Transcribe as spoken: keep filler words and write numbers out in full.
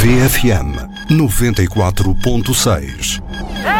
V F M noventa e quatro ponto seis.